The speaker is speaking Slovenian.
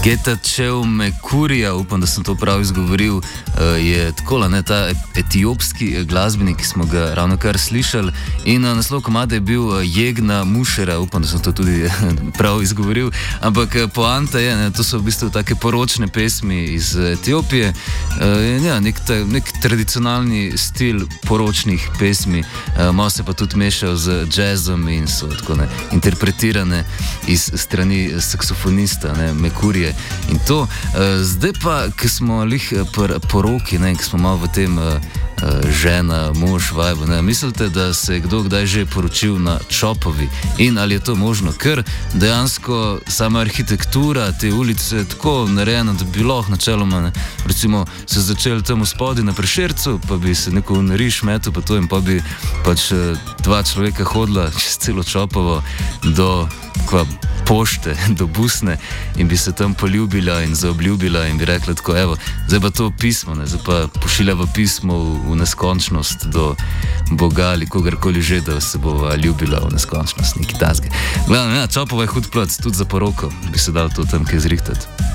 Getachew Mekurija, upam, da sem to prav izgovoril, je tako, ne, ta etiopski glasbenik, ki smo ga ravno kar slišali. In naslov komada je bil Jegna Mušera, upam, da sem to tudi prav izgovoril. Ampak poanta je, ne, to so v bistvu take poročne pesmi iz Etiopije. Ja, nek tradicionalni stil poročnih pesmi, malo se pa tudi mešajo z jazzom in so tako ne, interpretirane iz strani saksofonista, ne, Mekurije. In to, zdaj pa, ki smo lih poroki, ki smo malo v tem žena, mož, vibe, ne, mislite, da se je kdo kdaj že poročil na Čopovi in ali je to možno? Ker dejansko sama arhitektura te ulice je tako narejena, da bi lahko načeloma, ne, recimo se začeli tam spodaj na Prešercu, pa bi se neko nariš metal pa to in pa bi pač dva človeka hodila čez celo Čopovo do pošte, do Busne in bi se tam poljubila in zaobljubila in bi rekla tako, evo, zdaj pa to pismo, ne, zdaj pa pošiljava pismo v neskončnost do Boga ali kogarkoli že, da se bova ljubila v neskončnost, neki tasge. Gledam, ja, Čopova je hud plac, tudi za poroko bi se dal to tam kaj zrihtati.